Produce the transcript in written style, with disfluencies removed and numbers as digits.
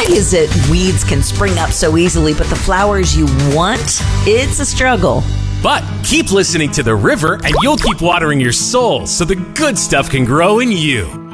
Why is it weeds can spring up so easily, but the flowers you want, it's a struggle? But keep listening to the river and you'll keep watering your soul so the good stuff can grow in you.